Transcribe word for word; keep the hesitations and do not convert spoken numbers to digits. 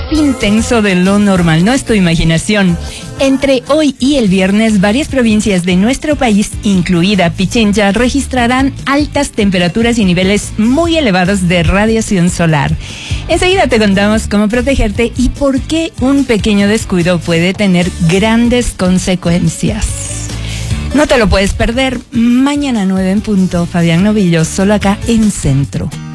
intenso de lo normal, no es tu imaginación. Entre hoy y el viernes, varias provincias de nuestro país, incluida Pichincha, registrarán altas temperaturas y niveles muy elevados de radiación solar. Enseguida te contamos cómo protegerte y por qué un pequeño descuido puede tener grandes consecuencias. No te lo puedes perder. Mañana nueve en punto, Fabián Novillo, solo acá en Centro.